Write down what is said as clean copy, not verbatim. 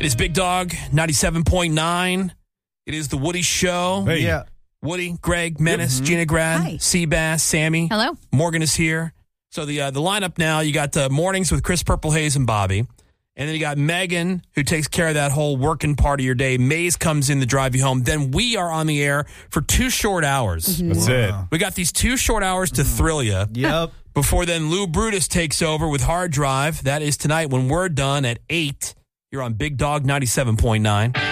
is Big Dog 97.9. It is the Woody Show. Hey. Yeah. Woody, Greg, Menace, Gina Grad, Hi. Seabass, Sammy. Hello. Morgan is here. So the lineup now, you got mornings with Chris Purplehaze and Bobby. And then you got Megan, who takes care of that whole working part of your day. Maze comes in to drive you home. Then we are on the air for 2 short hours. That's it. We got these 2 short hours to thrill you. Yep. Before then, Lou Brutus takes over with Hard Drive. That is tonight when we're done at 8. You're on Big Dog 97.9.